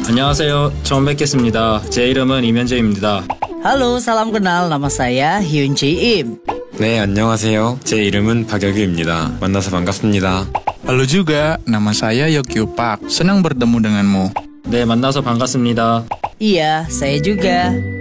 안녕하세요. 처음 뵙겠습니다. 제 이름은 이면재입니다. Halo, salam kenal. Nama saya Hyun Jae Im. 네, 안녕하세요. 제 이름은 박여규입니다. 만나서 반갑습니다. Halo juga, nama saya Yokyu Park. Senang bertemu denganmu. 네, 만나서 반갑습니다. Iya, saya juga.